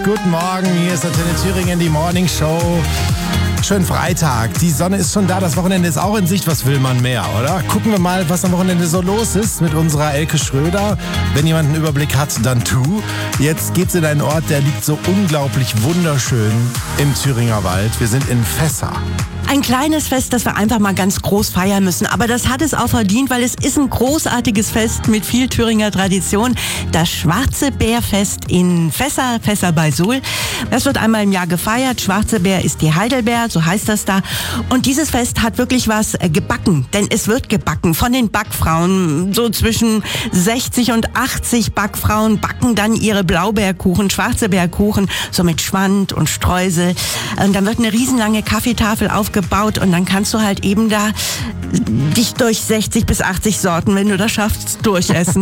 guten Morgen. Hier ist Antenne Thüringen, die Morning Show. Schönen Freitag. Die Sonne ist schon da, das Wochenende ist auch in Sicht. Was will man mehr, oder? Gucken wir mal, was am Wochenende so los ist mit unserer Elke Schröder. Wenn jemand einen Überblick hat, dann tu. Jetzt geht's in einen Ort, der liegt so unglaublich wunderschön im Thüringer Wald. Wir sind in Fässer. Ein kleines Fest, das wir einfach mal ganz groß feiern müssen. Aber das hat es auch verdient, weil es ist ein großartiges Fest mit viel Thüringer Tradition. Das Schwarze Bärfest in Fässer, Fässer bei Suhl. Das wird einmal im Jahr gefeiert. Schwarze Bär ist die Heidelbeer, so heißt das da. Und dieses Fest hat wirklich was gebacken. Denn es wird gebacken von den Backfrauen. So zwischen 60 und 80 Backfrauen backen dann ihre Blaubeerkuchen, Schwarze Bärkuchen, so mit Schwand und Streusel. Und dann wird eine riesenlange Kaffeetafel aufgebaut und dann kannst du halt eben da dich durch 60 bis 80 Sorten, wenn du das schaffst, durchessen.